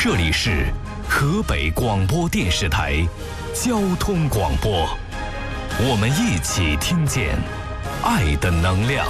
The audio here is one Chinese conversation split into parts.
这里是河北广播电视台交通广播，我们一起听见爱的能量。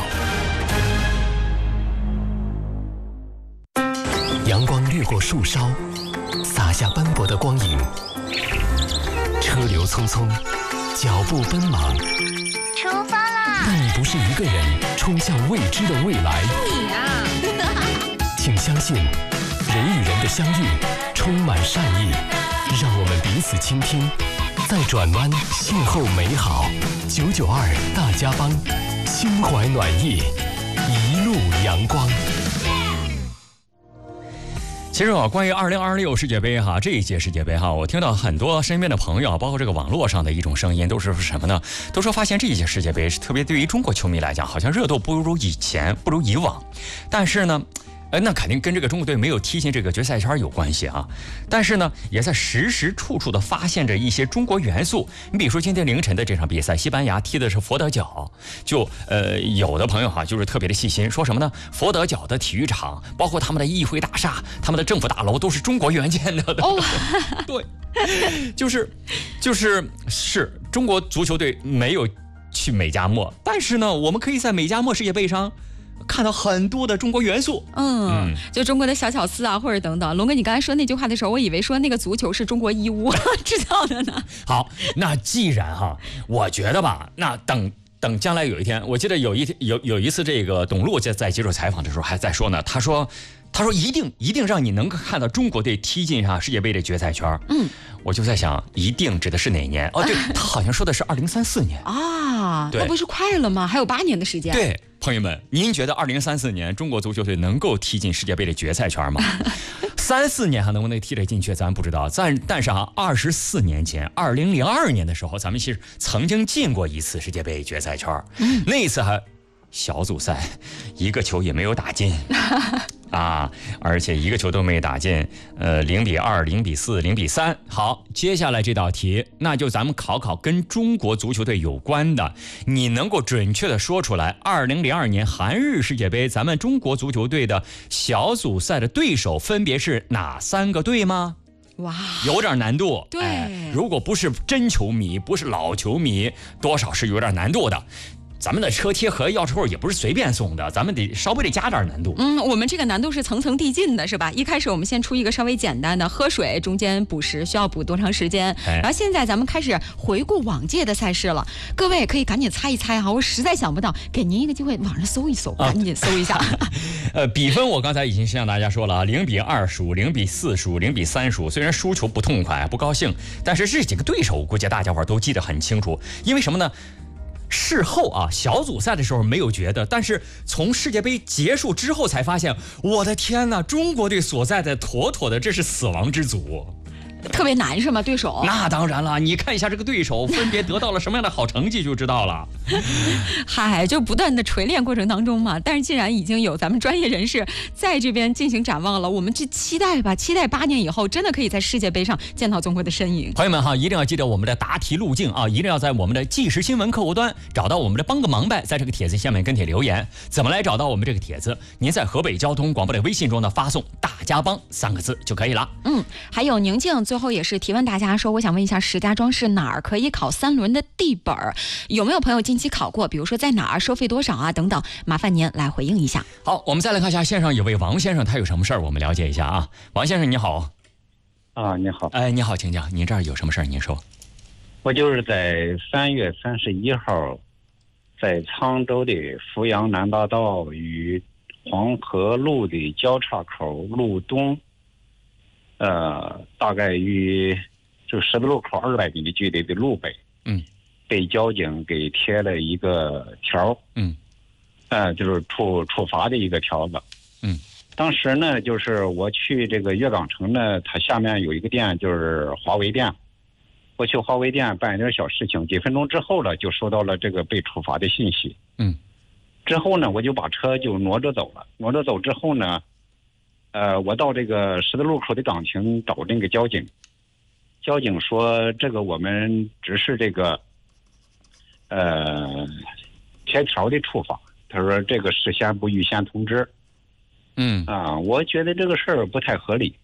阳光掠过树梢，洒下斑驳的光影。车流匆匆，脚步奔忙。 出发啦！ 但你不是一个人冲向未知的未来。 你啊！ 请相信，人与人的相遇充满善意，让我们彼此倾听，在转弯邂逅美好。992大家帮，心怀暖意，一路阳光。 其实啊，关于2026世界杯哈，这一届世界杯哈，我听到很多身边的朋友，包括这个网络上的一种声音，都是什么呢？都说发现这一届世界杯是特别对于中国球迷来讲，好像热度不如以前，不如以往。但是呢，那肯定跟这个中国队没有踢进这个决赛圈有关系啊。但是呢，也在时时处处的发现着一些中国元素。你比如说今天凌晨的这场比赛，西班牙踢的是佛得角，就有的朋友哈，就是特别的细心，说什么呢？佛得角的体育场，包括他们的议会大厦、他们的政府大楼都是中国援建的。哦，对，就是中国足球队没有去美加墨，但是呢，我们可以在美加墨世界杯上看到很多的中国元素， 就中国的小巧思啊，或者等等。龙哥，你刚才说那句话的时候，我以为说那个足球是中国义乌制造的呢。 好，那既然哈，我觉得吧，那等将来有一天，我记得有一次这个董路在接受采访的时候还在说呢，他说一定让你能够看到中国队踢进世界杯的决赛圈。我就在想，一定指的是哪年？哦，对，他好像说的是2034年啊，那不是快了吗？还有8年的时间。 对，朋友们，您觉得2034年中国足球队能够踢进世界杯的决赛圈吗？34年还能不能踢得进去，咱不知道。但是24年前，2002年的时候，咱们其实曾经进过一次世界杯决赛圈。那一次还小组赛，一个球也没有打进。而且一个球都没打进，0比2、0比4、0比3。好，接下来这道题，那就咱们考跟中国足球队有关的，你能够准确的说出来2002年韩日世界杯咱们中国足球队的小组赛的对手分别是哪3个队吗？ 哇， 有点难度。 对， 如果不是真球迷，不是老球迷，多少是有点难度的。咱们的车贴和钥匙扣也不是随便送的，咱们稍微加点难度。 我们这个难度是层层递进的，是吧？一开始我们先出一个稍微简单的，喝水，中间补时需要补多长时间？然后现在咱们开始回顾往届的赛事了。各位也可以赶紧猜一猜哈，我实在想不到，给您一个机会，网上搜一搜，赶紧搜一下。 比分我刚才已经向大家说了，0比2输，0比4输，0比3输。虽然输球不痛快不高兴，但是这几个对手估计大家伙都记得很清楚。因为什么呢？事后小组赛的时候没有觉得，但是从世界杯结束之后才发现，我的天哪，中国队所在的妥妥的这是死亡之组。 特别难是吗？对手？ 那当然了，你看一下这个对手分别得到了什么样的好成绩就知道了。 嗨，就不断的锤炼过程当中嘛。但是既然已经有咱们专业人士在这边进行展望了，我们就期待吧，期待8年以后真的可以在世界杯上见到中国的身影。 朋友们哈，一定要记得我们的答题路径啊，一定要在我们的即时新闻客户端找到我们的帮个忙呗，在这个帖子下面跟帖留言。怎么来找到我们这个帖子？您在河北交通广播的微信中呢发送“大家帮”3个字就可以了。 还有宁静最后也是提问大家说，我想问一下，石家庄是哪儿可以考3轮的地本？有没有朋友近期考过？比如说在哪儿，收费多少啊？等等，麻烦您来回应一下。 好，我们再来看一下线上有位王先生，他有什么事儿？我们了解一下啊。王先生你好。 你好。 你好，请讲，您这儿有什么事儿？您说。 我就是在3月31号，在沧州的阜阳南大道与黄河路的交叉口路东。大概于就十字路口200米的距离的路北，被交警给贴了一个条，就是处罚的一个条子，当时呢，就是我去这个粤港城呢，它下面有一个店，就是华为店，我去华为店办一点小事情，几分钟之后了，就收到了这个被处罚的信息，之后呢，我就把车就挪着走了，挪着走之后呢。我到这个十字路口的岗亭找这个交警，交警说这个我们只是这个贴条的处罚，他说这个事先不预先通知。我觉得这个事儿不太合理。